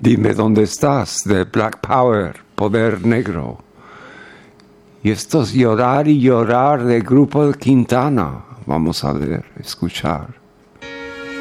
Dime dónde estás, de Black Power, Poder Negro. Y esto es Llorar y Llorar del grupo de Quintana. Vamos a ver, escuchar.